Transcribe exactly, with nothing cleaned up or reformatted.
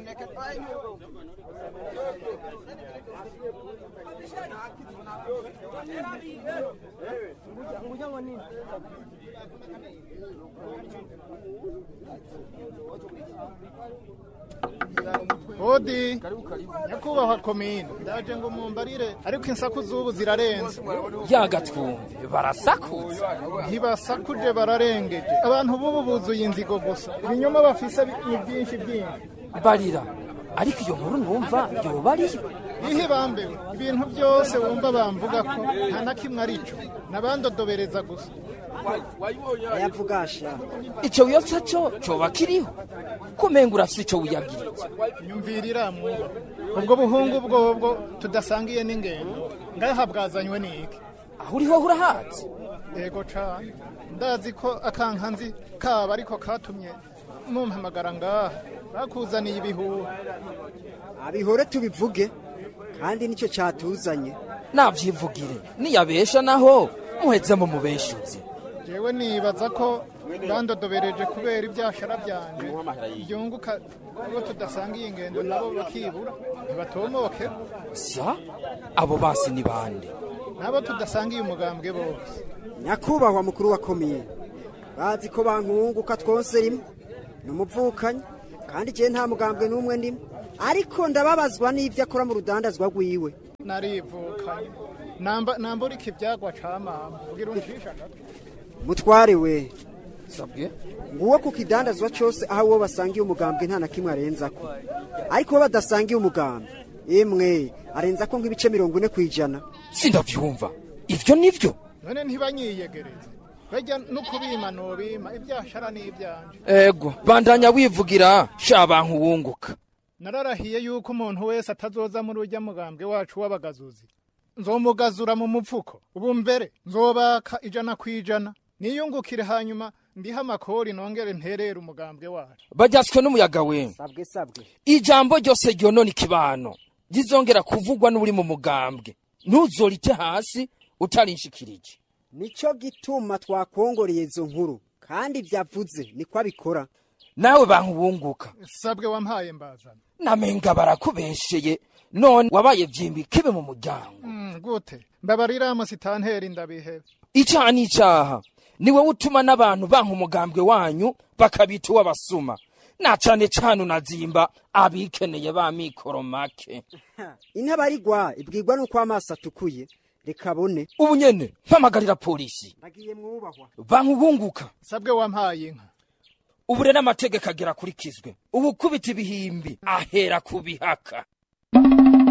Odi nyakubahwa komine ndaje ngo mumbarire ariko insaku zubu zirarenze yagatwumve barasakutse ntibasakuje bararengeje abantu bubu buzuye inzigo gusa ibinyoma bafise ni byinshi byinshi barira ariko iyo nkuru numva yoba ariyo ihe bambewe ibintu byose wumva bamvuga ko nta na kimwe arico nabandodobereza gusa ayavugasha ico wiyotsa cyo coba kiriho kumenga urafise ico wiyagiritse nyumvirira muba ubwo buhungu bwobwo tudasangiye n'ingendo ngaha bwazanywe n'iki aho uriho hurahatse yego cane ndazi ko akankanzi kaba ariko katumye mumpamagara ngaha bakuzaniye ibihuha abihore tubivuge kandi nicyo cyatuzanye navyivugire niyabesha naho muheze mu mubeshuzi jewe nibaza ko bandodobereje kubera ibyashara byanje byunguka ngo tudasangiye ingendo nabo bakibura ntibatomoke sa abo basi ni bande nabo tudasangiye umugambwe bose nyakubahwa mukuru wa komine bazi ko bankunguka twose rimwe numuvukanye kandi je nta mugambwe n'umwe ndimo ariko ndababazwa n'ivyo akora mu rudandazwa rwiwe narivukanye namba nambura ikivyagwa camama ugira uncisha gato mutware we sabwe nguwo ku kidandazwa cyose aho wo basangiye umugambwe nta na kimwe arenzako ariko badasangiye umugambwe emwe arenzako nk'ibice mirongo ine kwijana sindavyumva ivyo nivyo none ntibanyiyegereze bajya no kubima nobima ibyashara n'ibyanje ego bandanya wivugira sha bantu wunguka nararahiye yuko umuntu wese atazoza muri urya mugambwe wacu w'abagazuzi nzomugazura mu mupfuko ubu mbere nzobaka ijana kwijana niyungukire hanyuma ndiha amakori nongere nterera umugambwe wacu bajyaswe n'umuyaga we sabwe sabwe ijambo ryose ryonona ikibano gizongera kuvugwa n'uri mu mugambwe ntuzorite hasi utarinshikirije nico gituma twakongoreye izo nkuru kandi byavuze niko abikora nawe bantu wunguka sabwe wampaye mbazana namenga barakubesheye none wabaye vyimbi kibe mu muryango mm, gute mbabarira musitanteri ndabihebe icaha ni icaha niwe utuma n'abantu banka umugambwe wanyu bakabita uw'abasuma na cane cane unazimba abikeneye ba mikoro make intabarigwa ibwirwa nuko amaso atukuye reka bone ubu nyene mpamagarira polisi nagiye mwubahwa bantu bunguka sabwe wampaye inka ubu rero amategeko agera kurikizwe ubu kubita ibihimbi ahera kubihaka